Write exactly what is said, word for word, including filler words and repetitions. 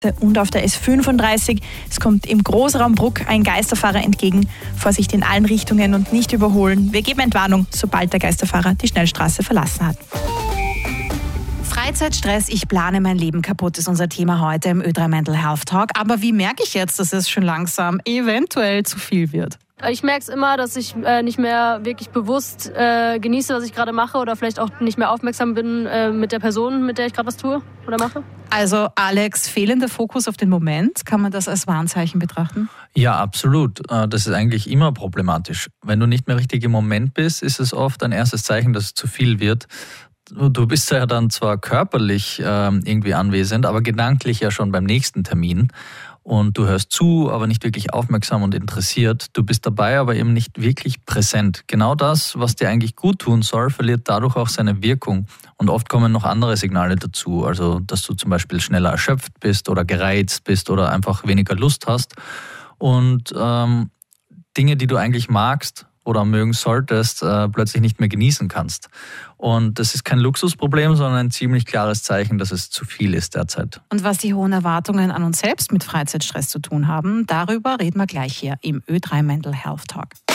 Und auf der S fünfunddreißig, es kommt im Großraum Bruck ein Geisterfahrer entgegen. Vorsicht in allen Richtungen und nicht überholen. Wir geben Entwarnung, sobald der Geisterfahrer die Schnellstraße verlassen hat. Freizeitstress, ich plane mein Leben kaputt, ist unser Thema heute im Ö drei Mental Health Talk. Aber wie merke ich jetzt, dass es schon langsam eventuell zu viel wird? Ich merke es immer, dass ich äh, nicht mehr wirklich bewusst äh, genieße, was ich gerade mache oder vielleicht auch nicht mehr aufmerksam bin äh, mit der Person, mit der ich gerade was tue oder mache. Also Alex, fehlender Fokus auf den Moment, kann man das als Warnzeichen betrachten? Ja, absolut. Das ist eigentlich immer problematisch. Wenn du nicht mehr richtig im Moment bist, ist es oft ein erstes Zeichen, dass es zu viel wird. Du bist ja dann zwar körperlich irgendwie anwesend, aber gedanklich ja schon beim nächsten Termin. Und du hörst zu, aber nicht wirklich aufmerksam und interessiert. Du bist dabei, aber eben nicht wirklich präsent. Genau das, was dir eigentlich gut tun soll, verliert dadurch auch seine Wirkung. Und oft kommen noch andere Signale dazu. Also, dass du zum Beispiel schneller erschöpft bist oder gereizt bist oder einfach weniger Lust hast. Und ähm, Dinge, die du eigentlich magst oder mögen solltest, äh, plötzlich nicht mehr genießen kannst. Und das ist kein Luxusproblem, sondern ein ziemlich klares Zeichen, dass es zu viel ist derzeit. Und was die hohen Erwartungen an uns selbst mit Freizeitstress zu tun haben, darüber reden wir gleich hier im Ö drei Mental Health Talk.